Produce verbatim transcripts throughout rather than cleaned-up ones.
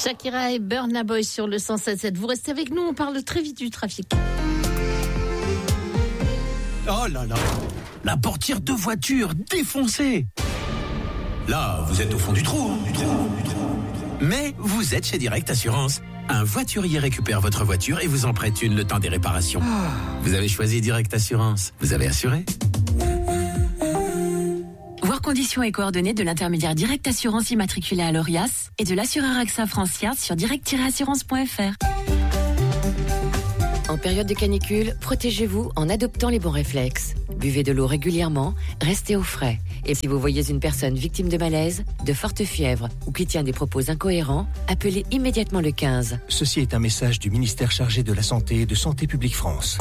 Shakira et Burna Boy sur le cent sept sept. Vous restez avec nous, on parle très vite du trafic. Oh là là, la portière de voiture défoncée. Là, vous êtes au fond du trou, hein, du trou, du trou. Mais vous êtes chez Direct Assurance. Un voiturier récupère votre voiture et vous en prête une le temps des réparations. Ah. Vous avez choisi Direct Assurance. Vous avez assuré. Voir conditions et coordonnées de l'intermédiaire Direct Assurance immatriculé à l'Orias et de l'assureur AXA France sur direct tiret assurance point f r. En période de canicule, protégez-vous en adoptant les bons réflexes. Buvez de l'eau régulièrement, restez au frais. Et si vous voyez une personne victime de malaise, de forte fièvre ou qui tient des propos incohérents, appelez immédiatement le quinze. Ceci est un message du ministère chargé de la Santé et de Santé publique France.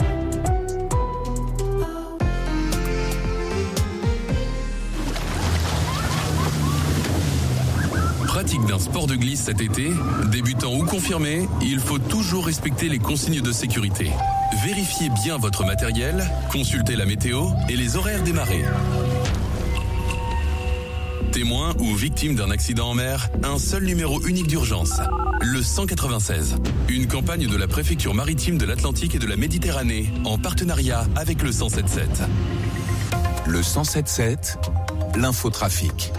Pratique d'un sport de glisse cet été, débutant ou confirmé, il faut toujours respecter les consignes de sécurité. Vérifiez bien votre matériel, consultez la météo et les horaires des marées. Témoin ou victime d'un accident en mer, un seul numéro unique d'urgence, le cent quatre-vingt-seize. Une campagne de la préfecture maritime de l'Atlantique et de la Méditerranée, en partenariat avec le cent sept sept. Le cent sept sept, l'infotrafic.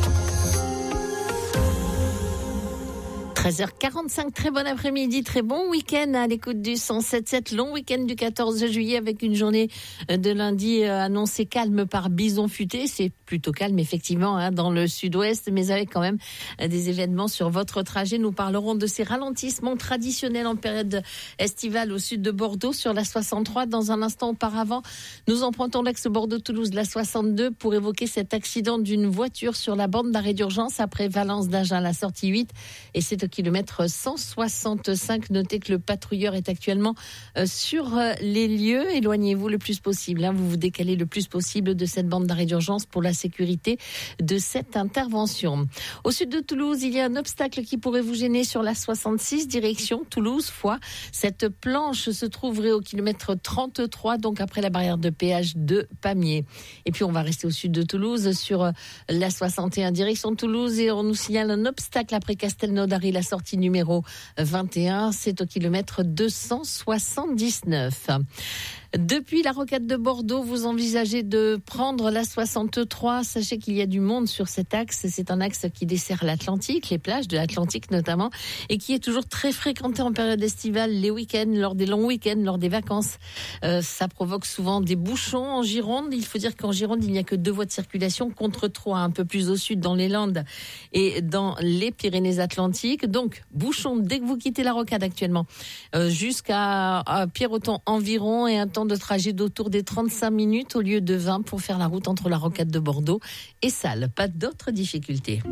treize heures quarante-cinq, très bon après-midi, très bon week-end à l'écoute du cent sept sept, long week-end du quatorze juillet avec une journée de lundi annoncée calme par bison futé. C'est plutôt calme effectivement hein, dans le sud-ouest, mais avec quand même des événements sur votre trajet. Nous parlerons de ces ralentissements traditionnels en période estivale au sud de Bordeaux sur la soixante-trois. Dans un instant auparavant, nous empruntons l'axe Bordeaux-Toulouse, la soixante-deux, pour évoquer cet accident d'une voiture sur la bande d'arrêt d'urgence après Valence d'Agen, la sortie huit, et c'est au kilomètre cent soixante-cinq. Notez que le patrouilleur est actuellement euh, sur euh, les lieux. Éloignez-vous le plus possible. Hein. Vous vous décalez le plus possible de cette bande d'arrêt d'urgence pour la sécurité de cette intervention. Au sud de Toulouse, il y a un obstacle qui pourrait vous gêner sur la soixante-six, direction Toulouse-Foix. Cette planche se trouverait au kilomètre trente-trois, donc après la barrière de péage de Pamiers. Et puis on va rester au sud de Toulouse sur la soixante et un, direction Toulouse, et on nous signale un obstacle après Castelnaudary, la sortie numéro vingt et un, c'est au kilomètre deux cent soixante-dix-neuf. Depuis la rocade de Bordeaux, vous envisagez de prendre la soixante-trois. Sachez qu'il y a du monde sur cet axe. C'est un axe qui dessert l'Atlantique, les plages de l'Atlantique notamment, et qui est toujours très fréquenté en période estivale, les week-ends, lors des longs week-ends, lors des vacances. Euh, ça provoque souvent des bouchons en Gironde. Il faut dire qu'en Gironde, il n'y a que deux voies de circulation contre trois, un peu plus au sud dans les Landes et dans les Pyrénées-Atlantiques. Donc, bouchons dès que vous quittez la rocade actuellement, euh, jusqu'à à Pierreton environ, et un temps de trajet d'autour des trente-cinq minutes au lieu de vingt pour faire la route entre la rocade de Bordeaux et Salles. Pas d'autres difficultés.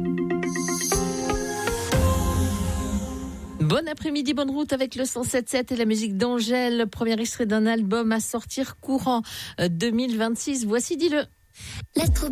Bon après-midi, bonne route avec le cent sept sept et la musique d'Angèle. Premier extrait d'un album à sortir courant deux mille vingt-six. Voici Dis-le.